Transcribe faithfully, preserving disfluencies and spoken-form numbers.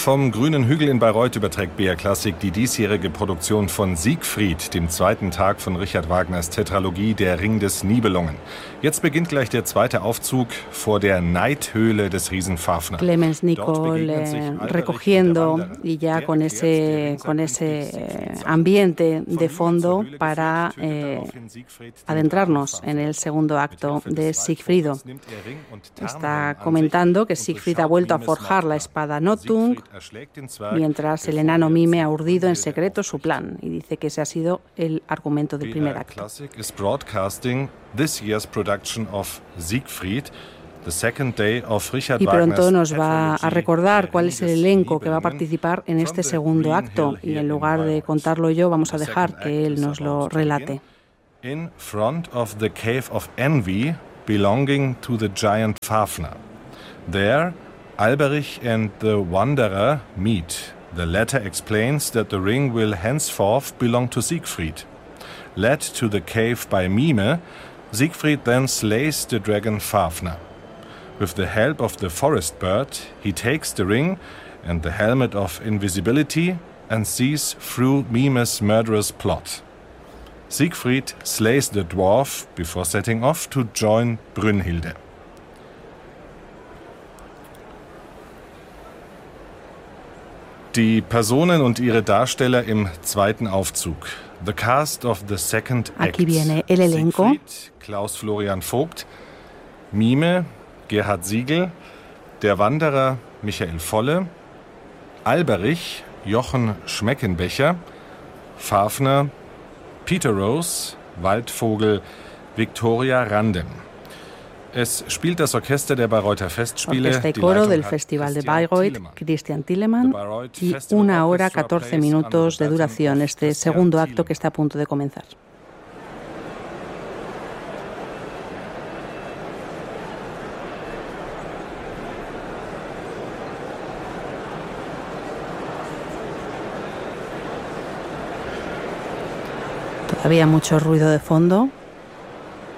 Vom grünen Hügel in Bayreuth überträgt B R Klassik die diesjährige Produktion von Siegfried, dem zweiten Tag von Richard Wagners Tetralogie Der Ring des Nibelungen. Jetzt beginnt gleich der zweite Aufzug vor der Neidhöhle des Riesen Fafner. Clemens Nicol eh, recogiendo y ya con ese, con ese ambiente de fondo para eh, adentrarnos en el segundo acto de Sigfrido. Está comentando que Siegfried ha vuelto a forjar la espada Nothung, mientras el enano Mime ha urdido en secreto su plan, y dice que ese ha sido el argumento del primer acto. Y pronto nos va a recordar cuál es el elenco que va a participar en este segundo acto, y en lugar de contarlo yo, vamos a dejar que él nos lo relate. In front of the Cave of Envy, belonging to the giant Fafner. There, Alberich and the Wanderer meet. The latter explains that the ring will henceforth belong to Siegfried. Led to the cave by Mime, Siegfried then slays the dragon Fafner. With the help of the forest bird, he takes the ring and the helmet of invisibility and sees through Mime's murderous plot. Siegfried slays the dwarf before setting off to join Brünnhilde. Die Personen und ihre Darsteller im zweiten Aufzug. The cast of the second act. Aquí viene el elenco. Siegfried, Klaus Florian Vogt, Mime, Gerhard Siegel, der Wanderer Michael Volle, Alberich, Jochen Schmeckenbecher, Fafner, Peter Rose, Waldvogel, Victoria Randem. Es spielt das Orchester der Bayreuther Festspiele. Orquesta y coro del Festival de Bayreuth, Christian Thielemann, y una hora catorce minutos de duración este segundo acto que está a punto de comenzar. Todavía mucho ruido de fondo.